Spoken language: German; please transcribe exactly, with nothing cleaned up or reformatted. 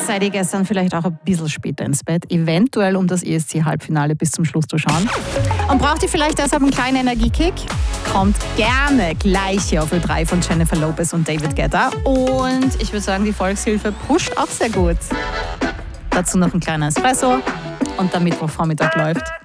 seid ihr gestern vielleicht auch ein bisschen später ins Bett, eventuell um das E S C-Halbfinale bis zum Schluss zu schauen. Und braucht ihr vielleicht deshalb einen kleinen Energiekick? Kommt gerne gleich hier auf Ö drei von Jennifer Lopez und David Guetta. Und ich würde sagen, die Volkshilfe pusht auch sehr gut. Dazu noch ein kleiner Espresso und der Mittwochvormittag läuft.